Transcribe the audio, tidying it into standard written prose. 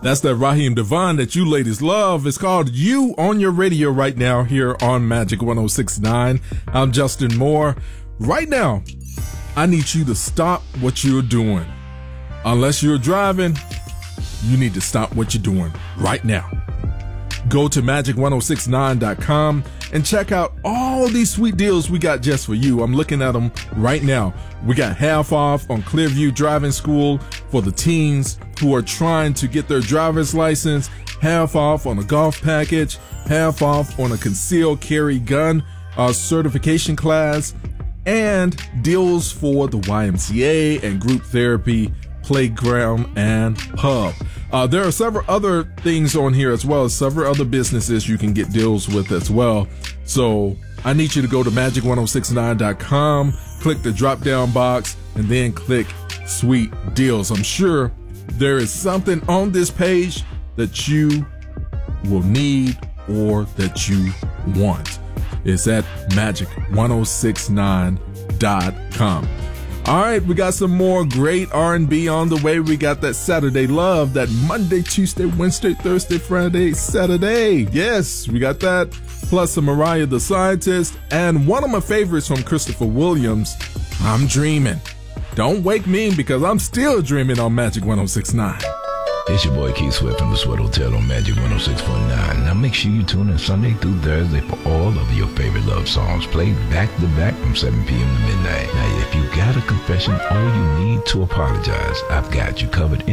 That's that Raheem Devon that you ladies love. It's called You on your radio right now here on Magic 106.9. I'm Justin Moore. Right now, I need you to stop what you're doing. Unless you're driving, you need to stop what you're doing right now. Go to magic1069.com and check out all these sweet deals we got just for you. I'm looking at them right now. We got half off on Clearview Driving School for the teens who are trying to get their driver's license, half off on a golf package, half off on a concealed carry gun certification class, and deals for the YMCA and group therapy, playground, and pub. There are several other things on here as well as several other businesses you can get deals with as well. So I need you to go to magic1069.com, click the drop down box, and then click sweet deals. I'm sure there is something on this page that you will need or that you want. It's at magic1069.com. All right, we got some more great R&B on the way. We got that Saturday Love, that Monday, Tuesday, Wednesday, Thursday, Friday, Saturday. Yes, we got that. Plus some Mariah the Scientist. And one of my favorites from Christopher Williams, I'm Dreaming. Don't wake me because I'm still dreaming on Magic 106.9. It's your boy Keith Swift from the Sweat Hotel on Magic 106.9. Now make sure you tune in Sunday through Thursday for all of your favorite love songs played back to back from 7 p.m. to midnight. Now if you got a confession or you need to apologize, I've got you covered.